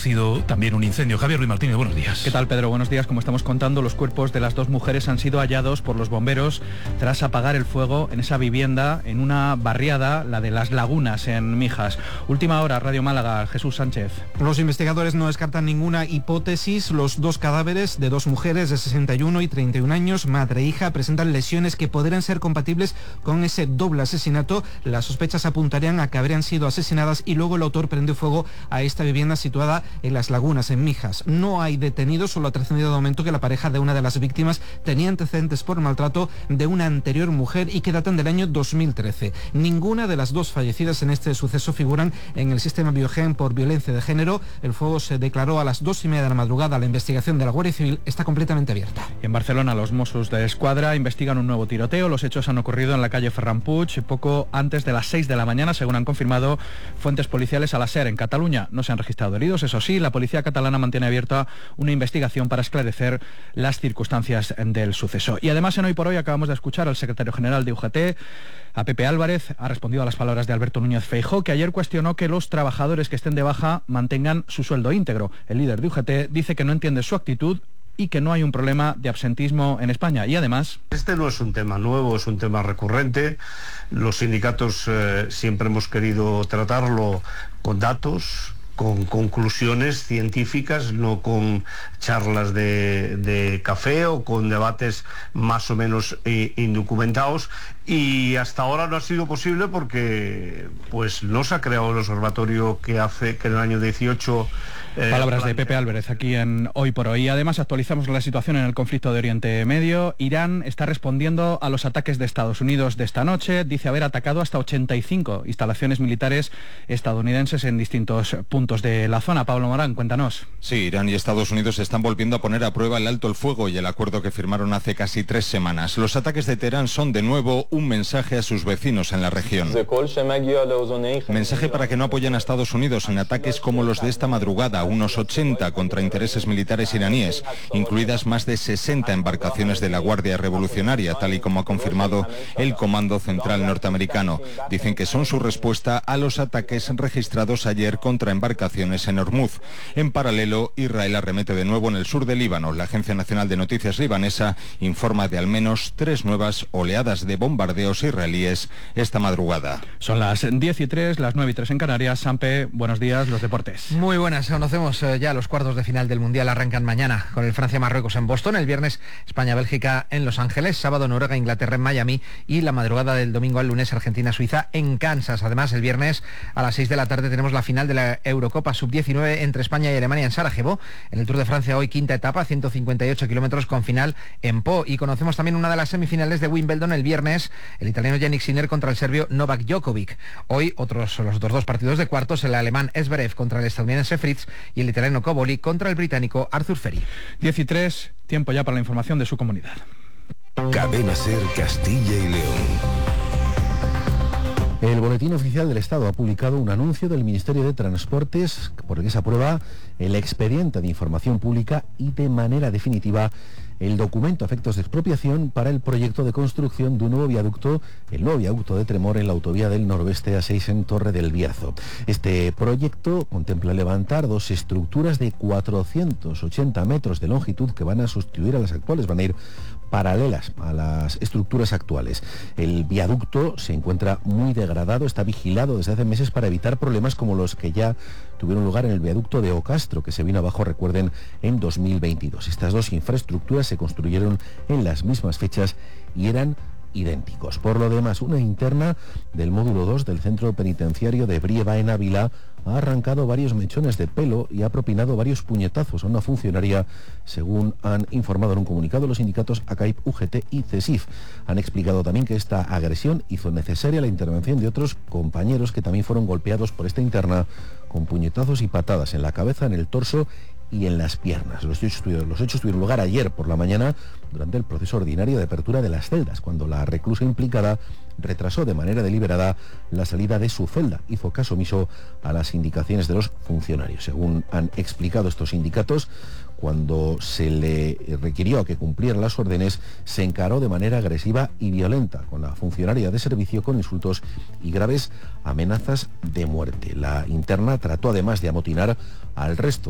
producido también un incendio. Javier Ruiz Martínez, buenos días. ¿Qué tal, Pedro? Buenos días. Como estamos contando, los cuerpos de las dos mujeres han sido hallados por los bomberos tras apagar el fuego en esa vivienda, en una barriada, la de Las Lagunas, en Mijas. Última hora, Radio Málaga, Jesús Sánchez. Los investigadores no descartan ninguna hipótesis. Los dos cadáveres de dos mujeres de 61 y 31 años, madre e hija, presentan lesiones que podrían ser compatibles con ese doble asesinato. Las sospechas apuntarían a que habrían sido asesinadas y luego el autor prendió fuego a esta vivienda situada en Las Lagunas, en Mijas. No hay detenidos, solo ha trascendido de momento que la pareja de una de las víctimas tenía antecedentes por maltrato de una anterior mujer y que datan del año 2013. Ninguna de las dos fallecidas en este suceso figuran en el sistema Biogen por violencia de género. El fuego se declaró a las 2:30 de la madrugada. La investigación de la Guardia Civil está completamente abierta. En Barcelona, los Mossos de Escuadra investigan un nuevo tiroteo. Los hechos han ocurrido en la calle Ferran Puig poco antes de las 6 de la mañana, según han confirmado fuentes policiales a la SER. En Cataluña no se han registrado heridos. Eso sí, la policía catalana mantiene abierta una investigación para esclarecer las circunstancias del suceso. Y además, en Hoy por Hoy acabamos de escuchar al secretario general de UGT, a Pepe Álvarez. Ha respondido a las palabras de Alberto Núñez Feijóo, que ayer cuestionó que los trabajadores que estén de baja mantengan su sueldo íntegro. El líder de UGT dice que no entiende su actitud y que no hay un problema de absentismo en España. Y además... Este no es un tema nuevo, es un tema recurrente. Los sindicatos siempre hemos querido tratarlo con datos, con conclusiones científicas, no con charlas de café o con debates más o menos indocumentados, y hasta ahora no ha sido posible porque pues no se ha creado el observatorio que en el año 18... Palabras de Pepe Álvarez aquí en Hoy por Hoy. Además, actualizamos la situación en el conflicto de Oriente Medio. Irán está respondiendo a los ataques de Estados Unidos de esta noche. Dice haber atacado hasta 85 instalaciones militares estadounidenses en distintos puntos de la zona. Pablo Morán, cuéntanos. Sí, Irán y Estados Unidos están volviendo a poner a prueba el alto el fuego y el acuerdo que firmaron hace casi 3 semanas. Los ataques de Teherán son de nuevo un mensaje a sus vecinos en la región. Mensaje para que no apoyen a Estados Unidos en ataques como los de esta madrugada, unos 80 contra intereses militares iraníes, incluidas más de 60 embarcaciones de la Guardia Revolucionaria, tal y como ha confirmado el Comando Central norteamericano. Dicen que son su respuesta a los ataques registrados ayer contra embarcaciones en Hormuz. En paralelo, Israel arremete de nuevo en el sur del Líbano. La Agencia Nacional de Noticias libanesa informa de al menos 3 nuevas oleadas de bombardeos israelíes esta madrugada. Son las 10:03, las 9:03 en Canarias. Sampe, buenos días, los deportes. Muy buenas, conocemos ya los cuartos de final del Mundial. Arrancan mañana con el Francia-Marruecos en Boston, el viernes España-Bélgica en Los Ángeles, sábado Noruega-Inglaterra en Miami y la madrugada del domingo al lunes Argentina-Suiza en Kansas. Además, el viernes a las 6 de la tarde tenemos la final de la Eurocopa Sub-19 entre España y Alemania en Sarajevo. En el Tour de Francia hoy quinta etapa, 158 kilómetros con final en Po. Y conocemos también una de las semifinales de Wimbledon el viernes, el italiano Jannik Sinner contra el serbio Novak Djokovic. Hoy los otros dos partidos de cuartos, el alemán Zverev contra el estadounidense Fritz y el italiano Coboli contra el británico Arthur Ferry. 10:03, tiempo ya para la información de su comunidad. Cadena SER Castilla y León. El Boletín Oficial del Estado ha publicado un anuncio del Ministerio de Transportes por el que se aprueba el expediente de información pública y de manera definitiva el documento a efectos de expropiación para el proyecto de construcción de un nuevo viaducto, el nuevo viaducto de Tremor en la autovía del Noroeste A6 en Torre del Bierzo. Este proyecto contempla levantar 2 estructuras de 480 metros de longitud que van a sustituir a las actuales, van a ir paralelas a las estructuras actuales. El viaducto se encuentra muy degradado, está vigilado desde hace meses para evitar problemas como los que ya tuvieron lugar en el viaducto de Ocastro, que se vino abajo, recuerden, en 2022. Estas 2 infraestructuras se construyeron en las mismas fechas y eran idénticos. Por lo demás, una interna del módulo 2 del centro penitenciario de Brieva en Ávila ha arrancado varios mechones de pelo y ha propinado varios puñetazos a una funcionaria, según han informado en un comunicado los sindicatos ACAIP, UGT y CESIF. Han explicado también que esta agresión hizo necesaria la intervención de otros compañeros que también fueron golpeados por esta interna con puñetazos y patadas en la cabeza, en el torso y en las piernas. Los hechos tuvieron lugar ayer por la mañana durante el proceso ordinario de apertura de las celdas, cuando la reclusa implicada retrasó de manera deliberada la salida de su celda. Hizo caso omiso a las indicaciones de los funcionarios. Según han explicado estos sindicatos, cuando se le requirió a que cumpliera las órdenes, se encaró de manera agresiva y violenta con la funcionaria de servicio, con insultos y graves amenazas de muerte. La interna trató además de amotinar al resto